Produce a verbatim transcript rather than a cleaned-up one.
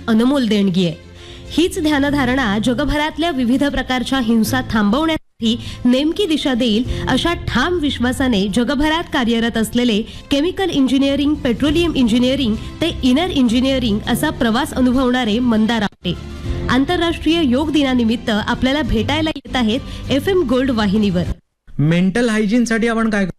अनमोल देणगी आहे. हीच ध्यानधारणा जगभरातल्या विविध प्रकारच्या हिंसा थांबवण्यासाठी नेमकी दिशा देईल अशा ठाम विश्वासाने जगभरात कार्यरत असलेले केमिकल इंजिनिअरिंग, पेट्रोलियम इंजिनिअरिंग ते इनर इंजिनिअरिंग असा प्रवास अनुभवणारे मंदार आपटे आंतरराष्ट्रीय योग दिनानिमित्त आपल्याला भेटायला येत आहेत एफ एम गोल्ड वाहिनीवर. मेंटल हायजीन साठी आपण काय